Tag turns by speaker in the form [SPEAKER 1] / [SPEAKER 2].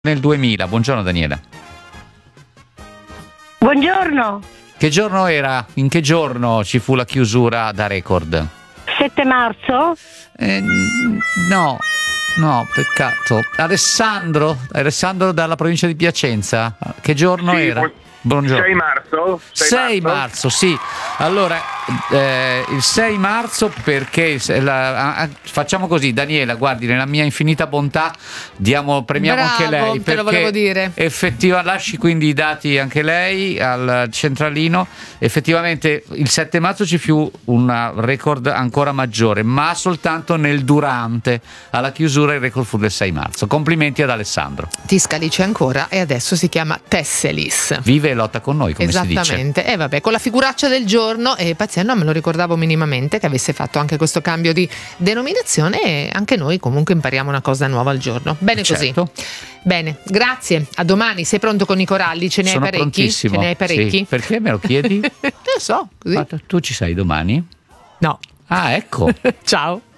[SPEAKER 1] nel 2000. Buongiorno Daniela.
[SPEAKER 2] Buongiorno.
[SPEAKER 1] Che giorno era? In che giorno ci fu la chiusura da record?
[SPEAKER 2] 7 marzo?
[SPEAKER 1] No, peccato. Alessandro dalla provincia di Piacenza. Che giorno era? Buongiorno.
[SPEAKER 3] 6 marzo?
[SPEAKER 1] 6 marzo, sì. Allora, il 6 marzo perché facciamo così, Daniela, guardi, nella mia infinita bontà premiamo anche lei.
[SPEAKER 4] Te lo volevo dire.
[SPEAKER 1] Lasci quindi i dati anche lei al centralino. Effettivamente il 7 marzo ci fu un record ancora maggiore, ma soltanto nel durante. Alla chiusura il record fu del 6 marzo. Complimenti ad Alessandro.
[SPEAKER 4] Tiscalice ancora e adesso si chiama Tesselis.
[SPEAKER 1] Vive e lotta con noi, come si dice.
[SPEAKER 4] Esattamente. E vabbè, con la figuraccia del giorno, e pazienza, non me lo ricordavo minimamente che avesse fatto anche questo cambio di denominazione, e anche noi comunque impariamo una cosa nuova al giorno. Bene,
[SPEAKER 1] certo.
[SPEAKER 4] Così. Bene, grazie. A domani. Sei pronto con i coralli? Ce ne
[SPEAKER 1] Sono
[SPEAKER 4] hai parecchi?
[SPEAKER 1] prontissimo.
[SPEAKER 4] Ce ne hai parecchi?
[SPEAKER 1] Sì. Perché me lo chiedi?
[SPEAKER 4] Non lo so, così.
[SPEAKER 1] Tu ci sei domani?
[SPEAKER 4] No.
[SPEAKER 1] Ah, ecco.
[SPEAKER 4] Ciao.